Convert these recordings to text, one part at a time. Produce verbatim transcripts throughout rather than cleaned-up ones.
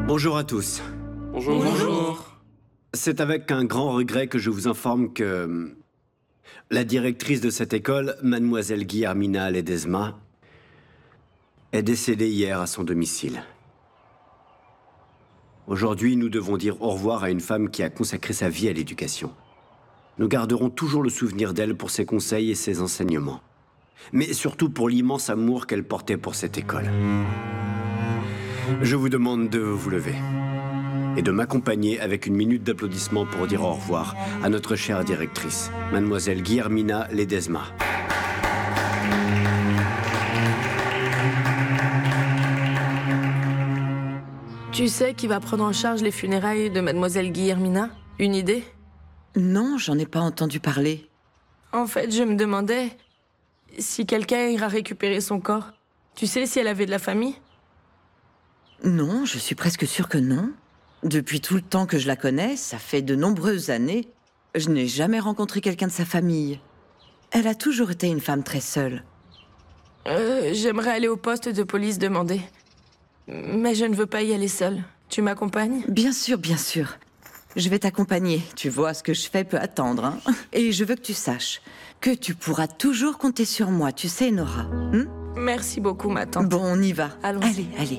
Bonjour à tous. Bonjour. Bonjour. C'est avec un grand regret que je vous informe que la directrice de cette école, mademoiselle Guillermina Ledesma, est décédée hier à son domicile. Aujourd'hui, nous devons dire au revoir à une femme qui a consacré sa vie à l'éducation. Nous garderons toujours le souvenir d'elle pour ses conseils et ses enseignements, mais surtout pour l'immense amour qu'elle portait pour cette école. Je vous demande de vous lever et de m'accompagner avec une minute d'applaudissement pour dire au revoir à notre chère directrice, mademoiselle Guillermina Ledesma. Tu sais qui va prendre en charge les funérailles de mademoiselle Guillermina? Une idée? Non, j'en ai pas entendu parler. En fait, je me demandais si quelqu'un ira récupérer son corps. Tu sais si elle avait de la famille? Non, je suis presque sûre que non. Depuis tout le temps que je la connais, ça fait de nombreuses années, je n'ai jamais rencontré quelqu'un de sa famille. Elle a toujours été une femme très seule. Euh, j'aimerais aller au poste de police demander. Mais je ne veux pas y aller seule. Tu m'accompagnes? Bien sûr, bien sûr. Je vais t'accompagner. Tu vois, ce que je fais peut attendre, hein. Et je veux que tu saches que tu pourras toujours compter sur moi, tu sais, Nora. Hein? Merci beaucoup, ma tante. Bon, on y va. Allons-y. Allez, allez.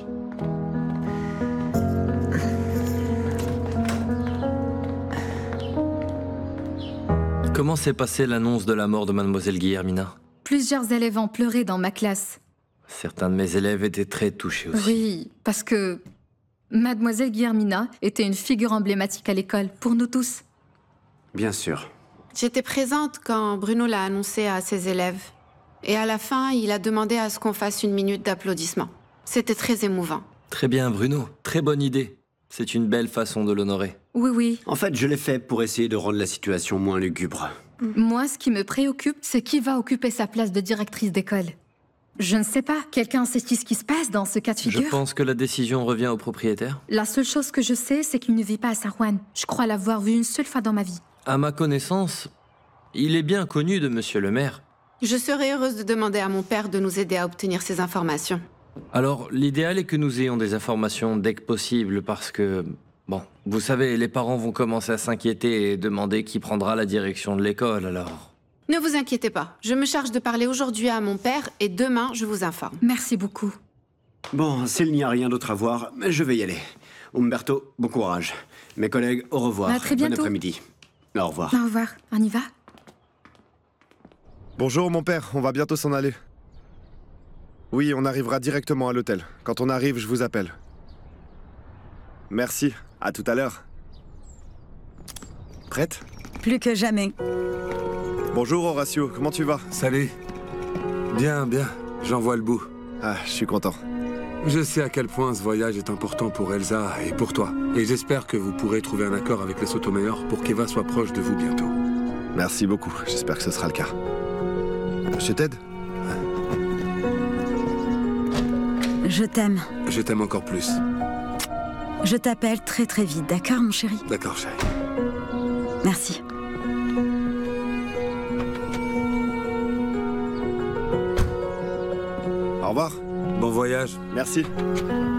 Comment s'est passée l'annonce de la mort de mademoiselle Guillermina? Plusieurs élèves ont pleuré dans ma classe. Certains de mes élèves étaient très touchés aussi. Oui, parce que mademoiselle Guillermina était une figure emblématique à l'école, pour nous tous. Bien sûr. J'étais présente quand Bruno l'a annoncé à ses élèves. Et à la fin, il a demandé à ce qu'on fasse une minute d'applaudissement. C'était très émouvant. Très bien, Bruno. Très bonne idée. C'est une belle façon de l'honorer. Oui, oui. En fait, je l'ai fait pour essayer de rendre la situation moins lugubre. Moi, ce qui me préoccupe, c'est qui va occuper sa place de directrice d'école. Je ne sais pas. Quelqu'un sait ce qui se passe dans ce cas de Je figure? pense que la décision revient au propriétaire. La seule chose que je sais, c'est qu'il ne vit pas à San Juan. Je crois l'avoir vu une seule fois dans ma vie. À ma connaissance, il est bien connu de monsieur le maire. Je serais heureuse de demander à mon père de nous aider à obtenir ces informations. Alors, l'idéal est que nous ayons des informations dès que possible parce que, bon, vous savez, les parents vont commencer à s'inquiéter et demander qui prendra la direction de l'école, alors... Ne vous inquiétez pas. Je me charge de parler aujourd'hui à mon père et demain, je vous informe. Merci beaucoup. Bon, s'il n'y a rien d'autre à voir, je vais y aller. Umberto, bon courage. Mes collègues, au revoir. À très bientôt. Bon après-midi. Au revoir. Au revoir. On y va? Bonjour mon père, on va bientôt s'en aller. Oui, on arrivera directement à l'hôtel. Quand on arrive, je vous appelle. Merci, à tout à l'heure. Prête? Plus que jamais. Bonjour Horatio, comment tu vas? Salut. Bien, bien. J'en vois le bout. Ah, je suis content. Je sais à quel point ce voyage est important pour Elsa et pour toi. Et j'espère que vous pourrez trouver un accord avec les Sotomayor pour qu'Eva soit proche de vous bientôt. Merci beaucoup, j'espère que ce sera le cas. Je t'aide? Je t'aime. Je t'aime encore plus. Je t'appelle très très vite, d'accord mon chéri? D'accord, chérie. Merci. Au revoir. Bon voyage. Merci.